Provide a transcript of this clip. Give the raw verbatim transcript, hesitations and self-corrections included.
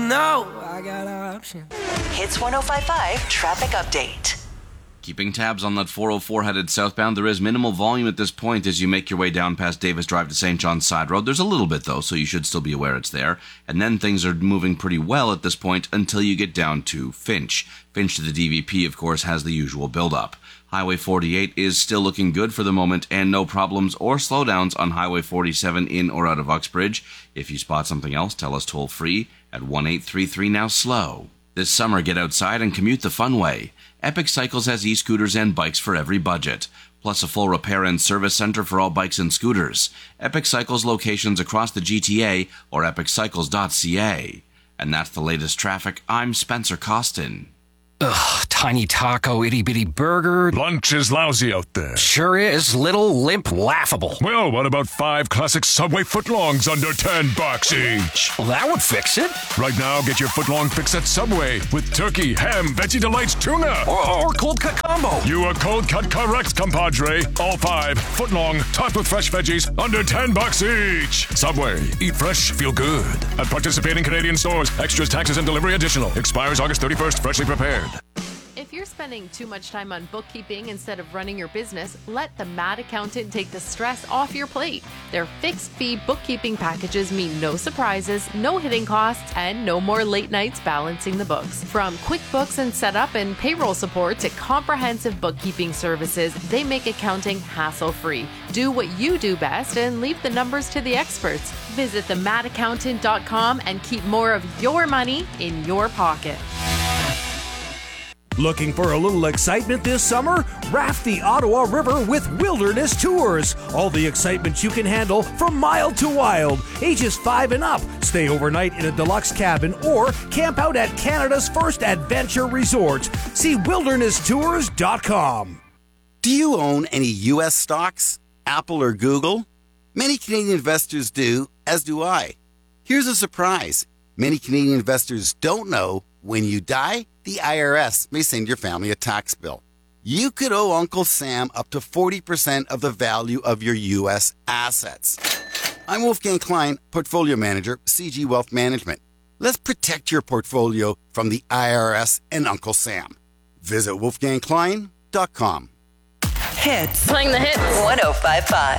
know I got options. Hits one oh five point five traffic update. Keeping tabs on that four oh four headed southbound, there is minimal volume at this point as you make your way down past Davis Drive to Saint John's Side Road. There's a little bit, though, so you should still be aware it's there. And then things are moving pretty well at this point until you get down to Finch. Finch to the D V P, of course, has the usual build-up. Highway forty-eight is still looking good for the moment, and no problems or slowdowns on Highway forty-seven in or out of Uxbridge. If you spot something else, tell us toll-free at one eight three three now slow. This summer, get outside and commute the fun way. Epic Cycles has e-scooters and bikes for every budget, plus a full repair and service center for all bikes and scooters. Epic Cycles locations across the G T A or epic cycles dot c a. And that's the latest traffic. I'm Spencer Costin. Ugh, tiny taco, itty-bitty burger. Lunch is lousy out there. Sure is. Little, limp, laughable. Well, what about five classic Subway footlongs under ten bucks each? Well, that would fix it. Right now, get your footlong fix at Subway with turkey, ham, Veggie Delights, tuna. Or, or cold cut combo. You are cold cut correct, compadre. All five, footlong, topped with fresh veggies, under ten bucks each. Subway. Eat fresh, feel good. At participating Canadian stores. Extras, taxes, and delivery additional. Expires August thirty-first. Freshly prepared. If you're spending too much time on bookkeeping instead of running your business, let the Mad Accountant take the stress off your plate. Their fixed fee bookkeeping packages mean no surprises, no hidden costs, and no more late nights balancing the books. From QuickBooks and setup and payroll support to comprehensive bookkeeping services, they make accounting hassle-free. Do what you do best and leave the numbers to the experts. Visit the mad accountant dot com and keep more of your money in your pocket. Looking for a little excitement this summer? Raft the Ottawa River with Wilderness Tours. All the excitement you can handle from mild to wild. Ages five and up. Stay overnight in a deluxe cabin or camp out at Canada's first adventure resort. See wilderness tours dot com. Do you own any U S stocks? Apple or Google? Many Canadian investors do, as do I. Here's a surprise. Many Canadian investors don't know when you die, the I R S may send your family a tax bill. You could owe Uncle Sam up to forty percent of the value of your U S assets. I'm Wolfgang Klein, Portfolio Manager, C G Wealth Management. Let's protect your portfolio from the I R S and Uncle Sam. Visit wolfgang klein dot com. Hits. Playing the hits. one oh five point five.